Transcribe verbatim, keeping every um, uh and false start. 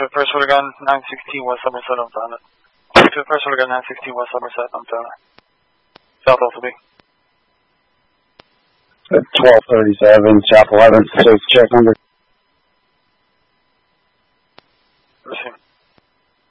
to the first order gun, nine sixteen West Somerset on Planet. To the first order gun, nine sixteen West Somerset on Planet. South Alpha B. At twelve thirty-seven, South eleventh, so check number. Receive.